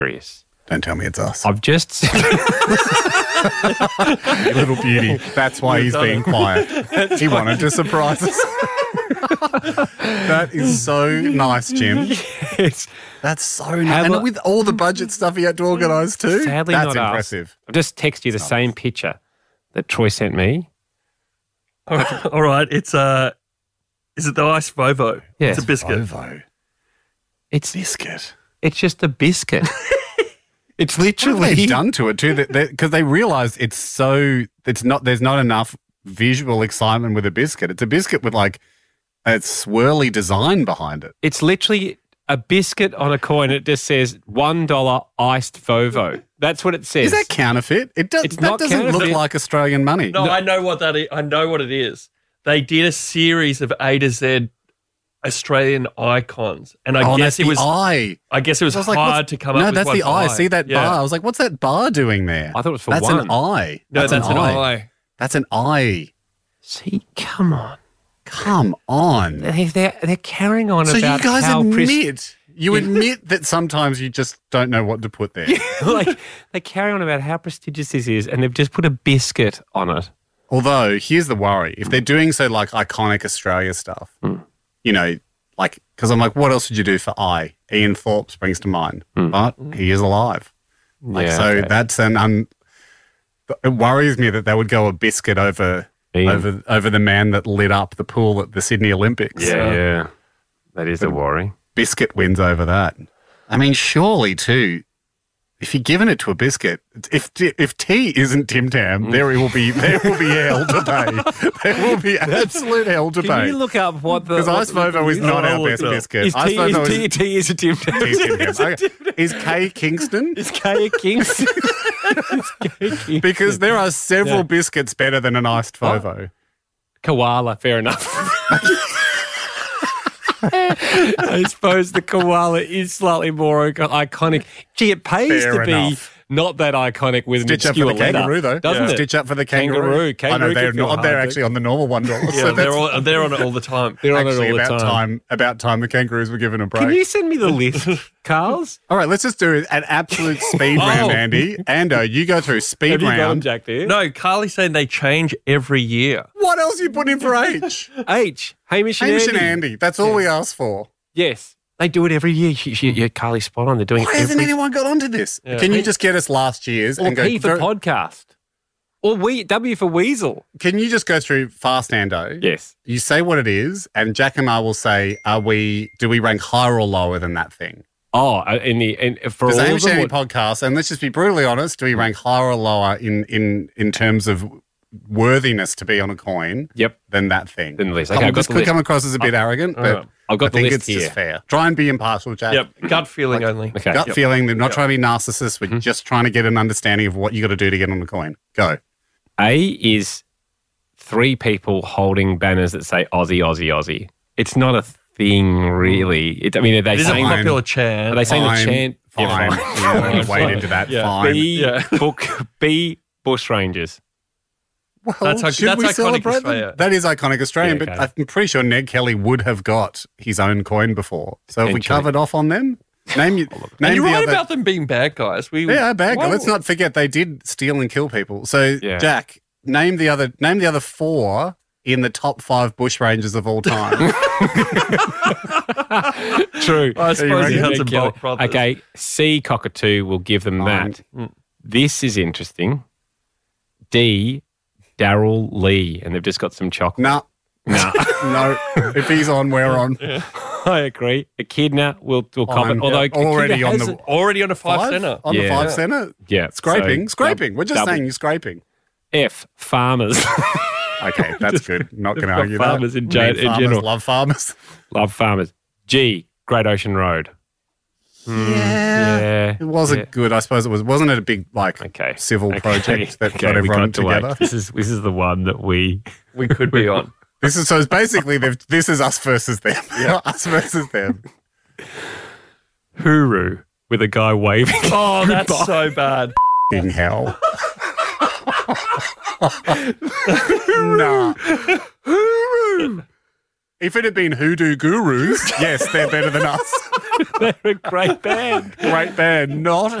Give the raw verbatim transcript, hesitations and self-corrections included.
serious. Don't tell me it's us. I've just... Little beauty. That's why he's being quiet. He wanted to surprise us. That is so nice, Jim. Yes. That's so nice. And with all the budget stuff he had to organise too, Sadly that's not impressive. Us. I've just texted you the same picture that Troy sent me. All right, all right. It's uh, is it the Ice Vovo? Yes. It's a biscuit. Ovo. It's Biscuit. It's just a biscuit. It's What literally have they done to it too? Because they realised it's so it's not. There's not enough visual excitement with a biscuit. It's a biscuit with like a swirly design behind it. It's literally a biscuit on a coin. It just says one dollar iced Vovo. That's what it says. Is that counterfeit? It does. It's That not doesn't look counterfeit. like Australian money. No, I know what that is. I know what it is. They did a series of A to Z Australian icons, and I oh, guess that's it the was. I. I guess it was, I was like, hard what's- to come no, up with. that's one the for eye. See that Yeah. bar? I was like, what's that bar doing there? I thought it was for that's one. an eye. No, that's, an eye. That's an eye. See, come on. Come on. They- They're, they're carrying on So about you guys how pres- admit, you admit that sometimes you just don't know what to put there. like they carry on about how prestigious this is, and they've just put a biscuit on it. Although, here's the worry. If they're doing so like iconic Australia stuff, Mm. you know, like, because I'm like, what else would you do for I? Ian Thorpe springs to mind, Mm. but he is alive. Like, Yeah, so okay. that's an, un, it worries me that they would go a biscuit over, Ian. over, over the man that lit up the pool at the Sydney Olympics. Yeah, yeah. That is a worry. Biscuit wins over that. I mean, surely too, if you're giving it to a biscuit, if if tea isn't Tim Tam, there will be there will be hell to pay. There will be absolute hell to Can pay. you look up what the... Because Ice Vovo is not our Oh, best no. biscuit. Is Ice T, Vovo is T, is, T is a Tim Tam. is Tim Tam. Okay. Is K Kingston? Is K a Kingston? Is K Kingston? Because there are several Yeah. biscuits better than an iced Vovo. Koala, fair enough. I suppose the koala is slightly more ic- iconic. Gee, it pays Fair to be enough. not that iconic with Stitch an up for obscure the letter, kangaroo, though. doesn't it? Stitch up for the kangaroo. Kangaroo. I know Kangaroo they're can feel not. They're hard, actually on the normal one dollar. Yeah, so they're that's all, they're on it all the time. They're on actually it all the about time. time. About time the kangaroos were given a break. Can you send me the list, Carls? All right, let's just do an absolute speed round, Oh. Andy. Ando, you go through speed Have you got them, round. Jack, there? No, Carly's saying they change every year. What else you put in for H? H. Hamish and Hamish Andy. and Andy. That's all we asked for. Yes. They do it every year. She, she, yeah, Carly's spot on. They're doing Why it hasn't every anyone got onto this? Yeah. Can you just get us last year's Or and go P for through- podcast. Or we, W for Weasel. Can you just go through fast, Ando? Yes. You say what it is, and Jack and I will say, "Are we? Do we rank higher or lower than that thing?" Oh, uh, in the in, for Does all the of Hamish them. and what- Andy podcast, and let's just be brutally honest, do we rank higher or lower in in in terms of worthiness to be on a coin Yep. than that thing? Than the list. Come- Okay, I've got this the could list. come across as a bit arrogant, but right. I've got I the think list it's just here. fair. Try and be impartial, Jack. Yep, gut feeling only. Okay. Gut Yep. feeling. They're not Yep. trying to be narcissists. We're just trying to get an understanding of what you got to do to get on the coin. Go. A is three people holding banners that say Aussie, Aussie, Aussie. It's not a thing, really. It, I mean, are they It is a saying, fine. popular chant. are they saying the Fine, chant? Fine. Yeah, You don't need to Fine. wade into that. Yeah. Fine. B, Yeah. book, B, bush rangers. Well, That's iconic- should that's we iconic celebrate them? Australia. That is iconic Australian, Yeah, but okay. I'm pretty sure Ned Kelly would have got his own coin before. So have we Potentially. covered off on them? Name you. and name you're the right other, about them being bad guys. We Yeah, bad guy. Why- Let's not forget they did steal and kill people. So Yeah. Jack, name the other. Name the other four in the top five bushrangers of all time. True. I suppose he reckon? had some Kelly. Bolt brothers. Okay, C, cockatoo, will give them Fine. that. This is interesting. D, Daryl Lee, and they've just got some chocolate. no, No, no. If he's on, we're on. I agree. Echidna will will cop Fine. it. Although Yeah. Already Echidna on has the- a- Already on a five, Five? center. On the Yeah. five center. yeah Scraping, so scraping. We're just double. saying you're scraping. F, farmers. Okay, that's good. Not going to got argue farmers that. in gen- Me in farmers general. love farmers. Love farmers. G, Great Ocean Road. Yeah, It was yeah. a good, I suppose it was, wasn't it a big, like, Okay. civil Okay. project that Okay, got we everyone got to wait. together? This is this is the one that we We could be on. This is, so it's basically, they've, this is us versus them. Yeah. Us versus them. Huru with a guy waving. Oh, that's goodbye. so bad. In hell. Nah. Hooroo. If it had been hoodoo gurus, yes, they're better than us. They're a great band. Great band. Not